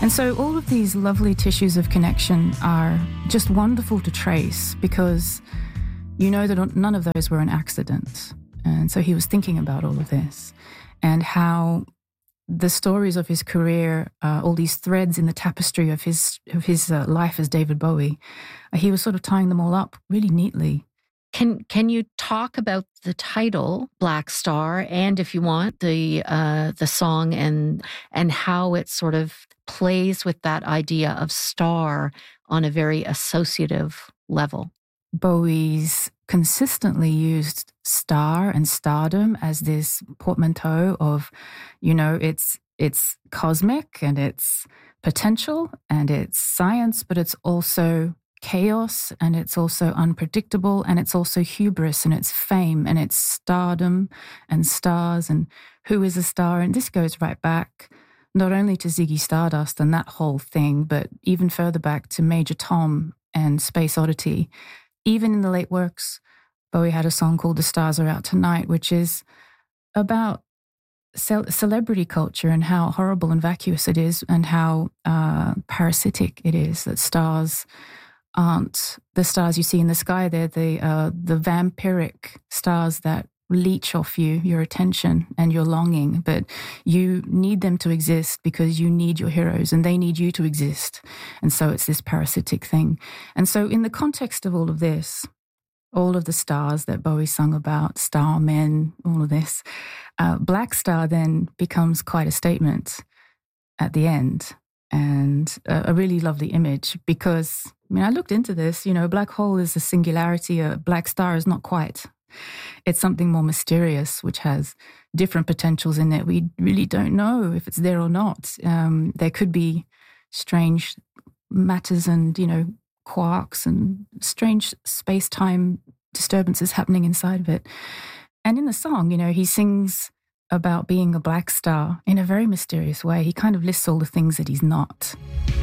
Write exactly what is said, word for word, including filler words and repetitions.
And so all of these lovely tissues of connection are just wonderful to trace because you know that none of those were an accident. And so he was thinking about all of this and how the stories of his career, uh, all these threads in the tapestry of his of his uh, life as David Bowie, uh, he was sort of tying them all up really neatly. Can can you talk about the title Black Star, and if you want the uh, the song and and how it sort of plays with that idea of star on a very associative level? Bowie's consistently used star and stardom as this portmanteau of, you know, it's it's cosmic and it's potential and it's science, but it's also chaos and it's also unpredictable and it's also hubris and it's fame and it's stardom and stars and who is a star. And this goes right back not only to Ziggy Stardust and that whole thing, but even further back to Major Tom and Space Oddity. Even in the late works, Bowie had a song called The Stars Are Out Tonight, which is about ce- celebrity culture and how horrible and vacuous it is and how uh, parasitic it is, that stars aren't the stars you see in the sky. They're the, uh, the vampiric stars that leech off you, your attention and your longing, but you need them to exist because you need your heroes and they need you to exist. And so it's this parasitic thing. And so in the context of all of this, all of the stars that Bowie sung about, star men, all of this, uh, Black Star then becomes quite a statement at the end and a, a really lovely image because, I mean, I looked into this, you know, a black hole is a singularity, a black star is not quite. It's something more mysterious, which has different potentials in it. We really don't know if it's there or not. Um, there could be strange matters and, you know, quarks and strange space-time disturbances happening inside of it. And in the song, you know, he sings about being a black star in a very mysterious way. He kind of lists all the things that he's not.